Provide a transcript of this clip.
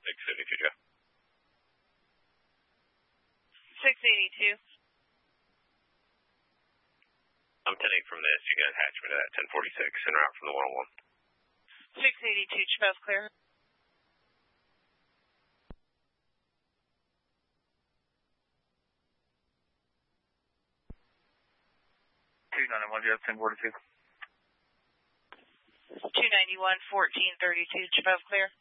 682, Jeff. 682. I'm 10-8 from this. You can attach me to that 1046 en route from the 101. 682, Chappelle's clear. Jeff, 1042. 291, 1432, Chappelle's clear.